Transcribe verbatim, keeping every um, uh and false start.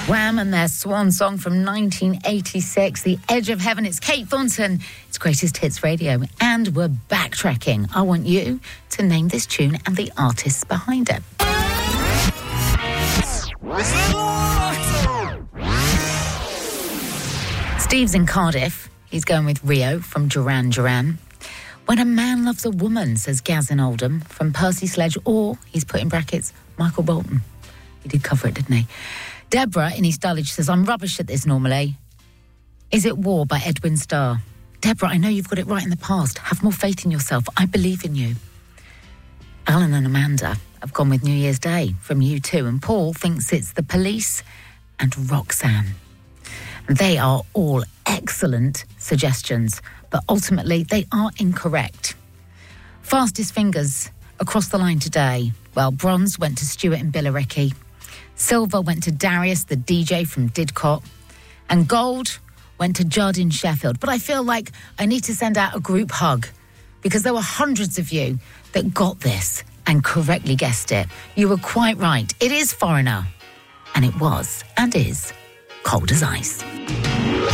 Wham! And their swan song from nineteen eighty-six, The Edge of Heaven. It's Kate Thornton. It's Greatest Hits Radio. And we're backtracking. I want you to name this tune and the artists behind it. Steve's in Cardiff. He's going with Rio from Duran Duran. When a Man Loves a Woman, says Gaz in Oldham from Percy Sledge, or, he's put in brackets, Michael Bolton. He did cover it, didn't he? Deborah in East Dulwich says, I'm rubbish at this normally. Is it War by Edwin Starr? Deborah, I know you've got it right in the past. Have more faith in yourself. I believe in you. Alan and Amanda have gone with New Year's Day from U two, and Paul thinks it's The Police and Roxanne. They are all excellent suggestions, but ultimately they are incorrect. Fastest fingers across the line today. Well, bronze went to Stuart and Billericay. Silver went to Darius, the D J from Didcot. And gold went to Jardine Sheffield. But I feel like I need to send out a group hug because there were hundreds of you that got this and correctly guessed it. You were quite right. It is Foreigner. And it was, and is, Cold as Ice.